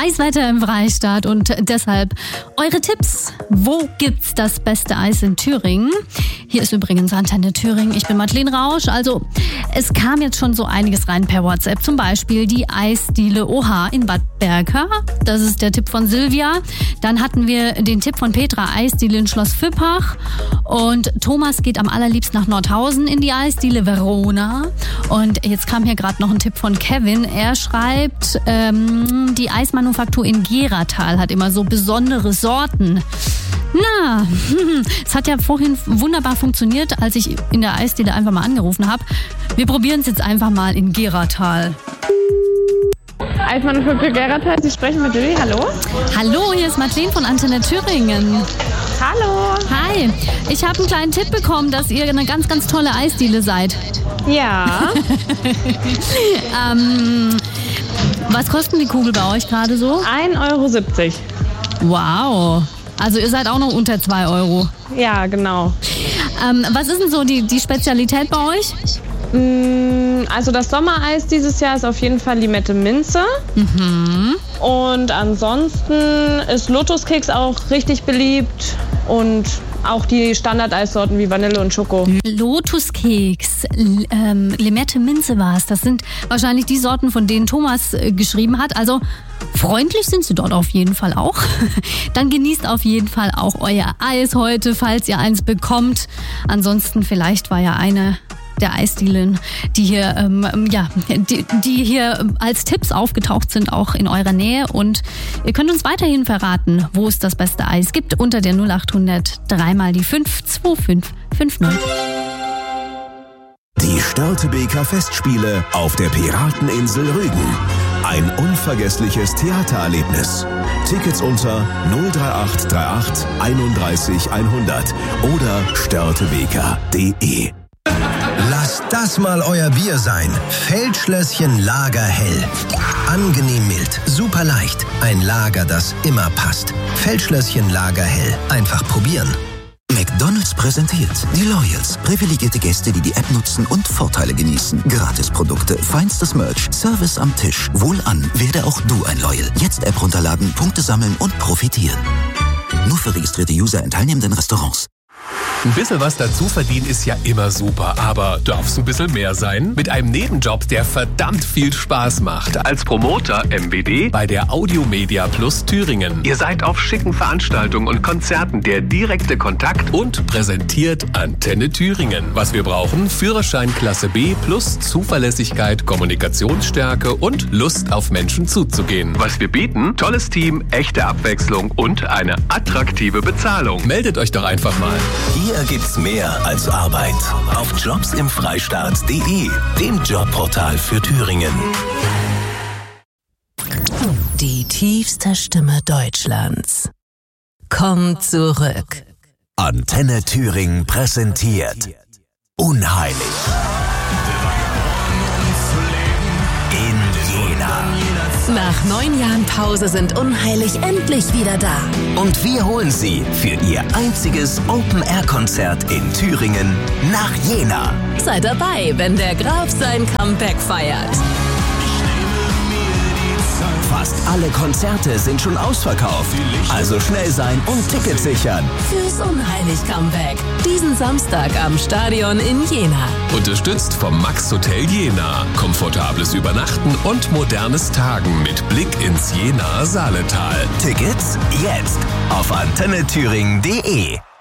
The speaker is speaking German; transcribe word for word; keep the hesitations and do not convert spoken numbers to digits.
Eiswetter im Freistaat und deshalb eure Tipps. Wo gibt's das beste Eis in Thüringen? Hier ist übrigens Antenne Thüringen. Ich bin Madeleine Rausch. Also, es kam jetzt schon so einiges rein per WhatsApp. Zum Beispiel die Eisdiele Oha in Bad Berka. Das ist der Tipp von Silvia. Dann hatten wir den Tipp von Petra, Eisdiele in Schloss Füppach. Und Thomas geht am allerliebsten nach Nordhausen in die Eisdiele Verona. Und jetzt kam hier gerade noch ein Tipp von Kevin. Er schreibt, ähm, die Eismanufaktur in Geratal hat immer so besondere Sorten. Na, es hat ja vorhin wunderbar funktioniert, als ich in der Eisdiele einfach mal angerufen habe. Wir probieren es jetzt einfach mal in Geratal. Eismanufaktur Geratal, Sie sprechen mit Lilly, hallo? Hallo, hier ist Madeleine von Antenne Thüringen. Hallo. Hi, ich habe einen kleinen Tipp bekommen, dass ihr eine ganz, ganz tolle Eisdiele seid. Ja. ähm, was kosten die Kugel bei euch gerade so? ein Euro siebzig. Wow. Also ihr seid auch noch unter zwei Euro. Ja, genau. Ähm, was ist denn so die, die Spezialität bei euch? Also das Sommereis dieses Jahr ist auf jeden Fall Limette Minze. Mhm. Und ansonsten ist Lotuskeks auch richtig beliebt und auch die Standardeissorten wie Vanille und Schoko. Lotuskeks, L- ähm, Limette Minze war es. Das sind wahrscheinlich die Sorten, von denen Thomas äh, geschrieben hat. Also freundlich sind sie dort auf jeden Fall auch. Dann genießt auf jeden Fall auch euer Eis heute, falls ihr eins bekommt. Ansonsten vielleicht war ja eine der Eisdielen, die hier, ähm, ja, die, die hier als Tipps aufgetaucht sind, auch in eurer Nähe. Und ihr könnt uns weiterhin verraten, wo es das beste Eis gibt, unter der null acht hundert dreimal die fünf zwei fünf fünf null. Die Störtebeker Festspiele auf der Pirateninsel Rügen. Ein unvergessliches Theatererlebnis. Tickets unter null drei acht drei acht einunddreißig hundert oder störtebeker punkt de. Lasst das mal euer Bier sein. Feldschlösschen Lager Hell. Angenehm mild, super leicht. Ein Lager, das immer passt. Feldschlösschen Lager Hell. Einfach probieren. McDonald's präsentiert die Loyals. Privilegierte Gäste, die die App nutzen und Vorteile genießen. Gratisprodukte, feinstes Merch, Service am Tisch. Wohlan, werde auch du ein Loyal. Jetzt App runterladen, Punkte sammeln und profitieren. Nur für registrierte User in teilnehmenden Restaurants. Ein bisschen was dazu verdienen ist ja immer super, aber darf es ein bisschen mehr sein? Mit einem Nebenjob, der verdammt viel Spaß macht. Als Promoter M W D bei der Audiomedia Plus Thüringen. Ihr seid auf schicken Veranstaltungen und Konzerten der direkte Kontakt und präsentiert Antenne Thüringen. Was wir brauchen? Führerschein Klasse B plus Zuverlässigkeit, Kommunikationsstärke und Lust auf Menschen zuzugehen. Was wir bieten? Tolles Team, echte Abwechslung und eine attraktive Bezahlung. Meldet euch doch einfach mal. Hier gibt's mehr als Arbeit. Auf jobs im freistaat punkt de, dem Jobportal für Thüringen. Die tiefste Stimme Deutschlands kommt zurück. Antenne Thüringen präsentiert Unheilig. In Jena. Nach neun Jahren Pause sind Unheilig endlich wieder da. Und wir holen sie für ihr einziges Open-Air-Konzert in Thüringen nach Jena. Sei dabei, wenn der Graf sein Comeback feiert. Fast alle Konzerte sind schon ausverkauft. Also schnell sein und Tickets sichern. Fürs Unheilig-Comeback. Diesen Samstag am Stadion in Jena. Unterstützt vom Max Hotel Jena. Komfortables Übernachten und modernes Tagen mit Blick ins Jena Saaletal. Tickets jetzt auf antenne thüringen punkt de.